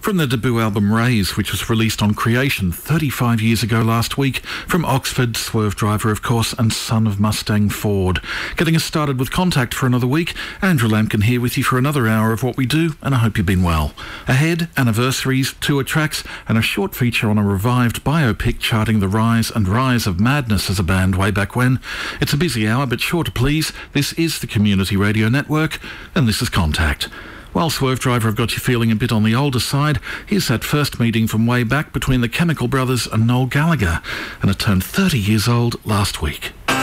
From their debut album Raise, which was released on Creation 35 years ago last week, from Oxford, Swerve Driver of course, and son of Mustang Ford. Getting us started with Contact for another week, Andrew Lampkin here with you for another hour of what we do, and I hope you've been well. Ahead, anniversaries, tour tracks, and a short feature on a revived biopic charting the rise of Madness as a band way back when. It's a busy hour, but sure to please. This is the Community Radio Network, and this is Contact. While Swerve Driver have got you feeling a bit on the older side, here's that first meeting from way back between the Chemical Brothers and Noel Gallagher, and it turned 30 years old last week.